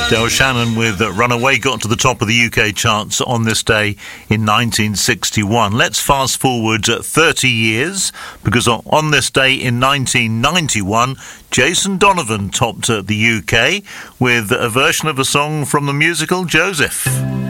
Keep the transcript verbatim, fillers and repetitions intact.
Del Shannon with Runaway got to the top of the U K charts on this day in nineteen sixty-one. Let's fast forward thirty years, because on this day in nineteen ninety-one, Jason Donovan topped the U K with a version of a song from the musical Joseph.